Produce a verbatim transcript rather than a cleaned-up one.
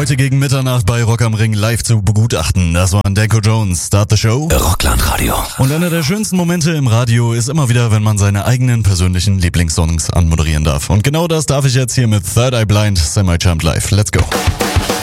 heute gegen Mitternacht bei Rock am Ring live zu begutachten. Das war Danko Jones, Start the Show. Rockland-Radio. Und einer der schönsten Momente im Radio ist immer wieder, wenn man seine eigenen persönlichen Lieblingssongs anmoderieren darf. Und genau das darf ich jetzt hier mit Third Eye Blind Semi-Champ Live. Let's go.